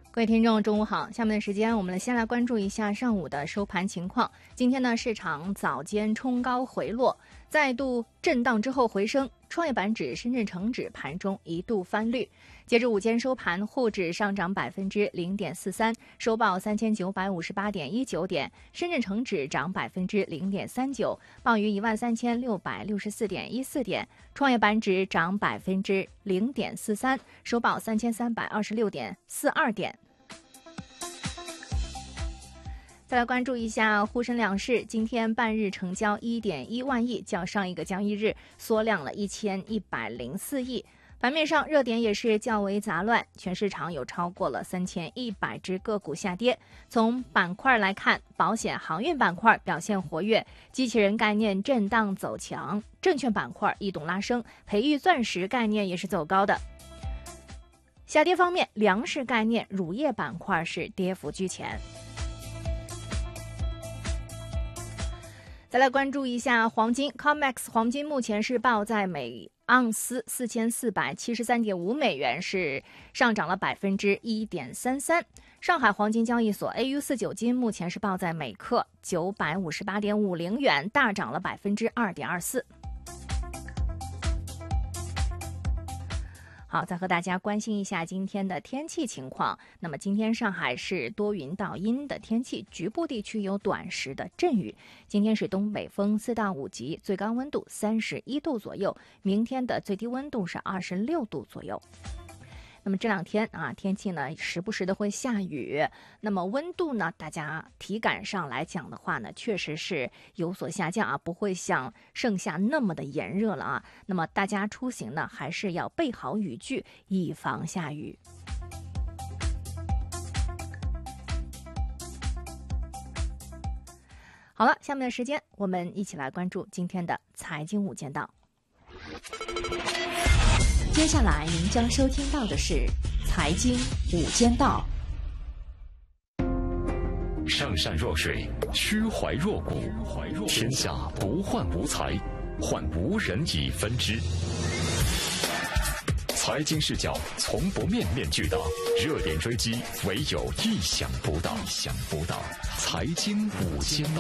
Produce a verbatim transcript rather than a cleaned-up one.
各位听众，中午好。下面的时间，我们先来关注一下上午的收盘情况。今天呢，市场早间冲高回落，再度震荡之后回升。创业板指、深圳成指盘中一度翻绿。截至午间收盘，沪指上涨百分之零点四三，收报三千九百五十八点一九点；深圳成指涨百分之零点三九，报于一万三千六百六十四点一四点；创业板指涨百分之零点四三，收报三千三百二十六点四二点。再来关注一下沪深两市，今天半日成交 一点一万亿，较上一个交易日缩量了一千一百零四亿。盘面上热点也是较为杂乱，全市场有超过了三千一百只个股下跌。从板块来看，保险航运板块表现活跃，机器人概念震荡走强，证券板块异动拉升，培育钻石概念也是走高的。下跌方面，粮食概念、乳业板块是跌幅居前。再来关注一下黄金 C O M E X 黄金目前是报在每盎司四千四百七十三点五美元，是上涨了百分之一点三三。上海黄金交易所 A U 四九金目前是报在每克九百五十八点五零元，大涨了百分之二点二四。好，再和大家关心一下今天的天气情况。那么今天上海是多云到阴的天气，局部地区有短时的阵雨。今天是东北风四到五级，最高温度三十一度左右。明天的最低温度是二十六度左右。那么这两天啊，天气呢时不时的会下雨，那么温度呢，大家体感上来讲的话呢，确实是有所下降啊，不会像盛夏那么的炎热了啊。那么大家出行呢，还是要备好雨具，以防下雨。好了，下面的时间我们一起来关注今天的财经午间道。 接下来您将收听到的是财经午间道。 上善若水，虚怀若谷，天下不患无才，患无人以分之。财经视角从不面面俱到，热点追击唯有意想不到。意想不到，财经午间道。